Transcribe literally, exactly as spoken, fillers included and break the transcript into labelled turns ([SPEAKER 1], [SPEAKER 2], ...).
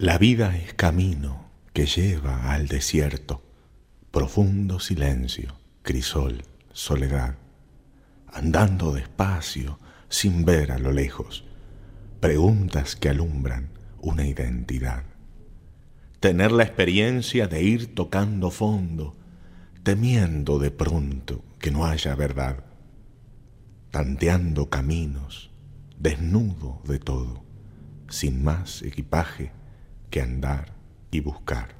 [SPEAKER 1] La vida es camino que lleva al desierto, profundo silencio, crisol, soledad, andando despacio, sin ver a lo lejos, preguntas que alumbran una identidad. Tener la experiencia de ir tocando fondo, temiendo de pronto que no haya verdad, tanteando caminos, desnudo de todo, sin más equipaje que andar y buscar.